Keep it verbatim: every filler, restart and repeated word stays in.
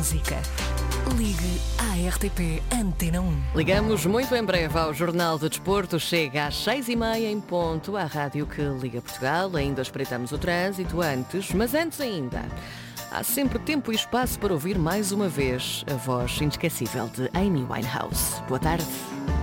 música. Ligue à R T P Antena um. Ligamos muito em breve ao Jornal de Desporto. Chega às seis e meia em ponto à rádio que liga Portugal. Ainda espreitamos o trânsito antes, mas antes ainda. Há sempre tempo e espaço para ouvir mais uma vez a voz inesquecível de Amy Winehouse. Boa tarde.